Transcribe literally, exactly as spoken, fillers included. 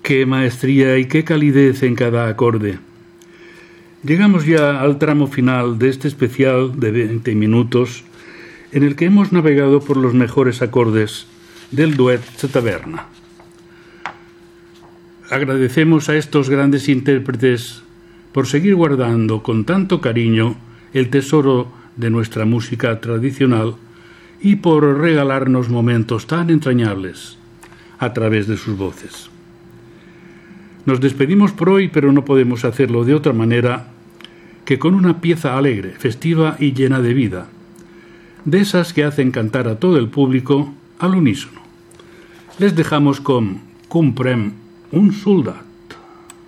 Qué maestría y qué calidez en cada acorde. Llegamos ya al tramo final de este especial de veinte minutos en el que hemos navegado por los mejores acordes del duet Taberna. Agradecemos a estos grandes intérpretes por seguir guardando con tanto cariño el tesoro de nuestra música tradicional y por regalarnos momentos tan entrañables a través de sus voces. Nos despedimos por hoy, pero no podemos hacerlo de otra manera que con una pieza alegre, festiva y llena de vida, de esas que hacen cantar a todo el público al unísono. Les dejamos con Comprem un soldat.